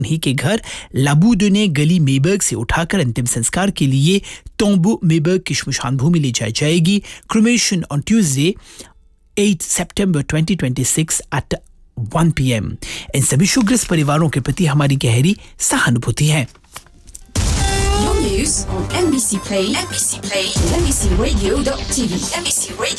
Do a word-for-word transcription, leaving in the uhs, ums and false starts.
उन्हीं के घर लाबूदने गली मेबर्ग से उठाकर अंतिम संस्कार के लिए टोम्बो मेबर्ग की श्मशान भूमि ले जाई जाएगी। Cremation on Tuesday at September twenty twenty six eight one P M. इन सभी शोकग्रस्त परिवारों के प्रति हमारी गहरी सहानुभूति है। Your news on M B C Play, M B C Play, M B C Radio dot T V, M B C Radio